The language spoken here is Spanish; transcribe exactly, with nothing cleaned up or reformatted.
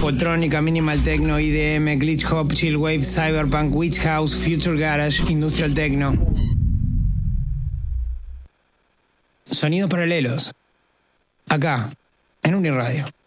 Popotrónica, Minimal Techno, I D M, Glitch Hop, Chill Wave, Cyberpunk, Witch House, Future Garage, Industrial Techno. Sonidos paralelos. Acá, en Uniradio.